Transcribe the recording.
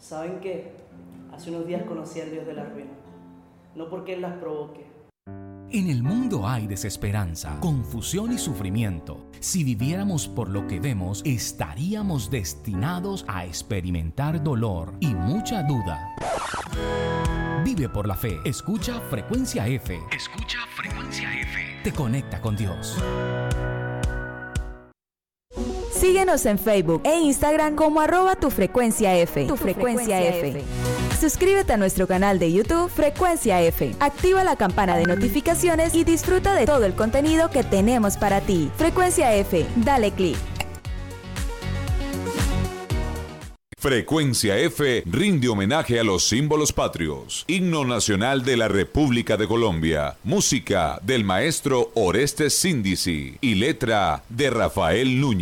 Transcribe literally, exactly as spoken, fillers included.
¿Saben qué? Hace unos días conocí al Dios de la ruina. No porque Él las provoque. En el mundo hay desesperanza, confusión y sufrimiento. Si viviéramos por lo que vemos, estaríamos destinados a experimentar dolor y mucha duda. Vive por la fe. Escucha Frecuencia F. Escucha Frecuencia F. Te conecta con Dios. Síguenos en Facebook e Instagram como arroba tu frecuencia F. Tu frecuencia F. Suscríbete a nuestro canal de YouTube Frecuencia F. Activa la campana de notificaciones y disfruta de todo el contenido que tenemos para ti. Frecuencia F. Dale clic. Frecuencia F rinde homenaje a los símbolos patrios. Himno Nacional de la República de Colombia. Música del maestro Orestes Síndici y letra de Rafael Núñez.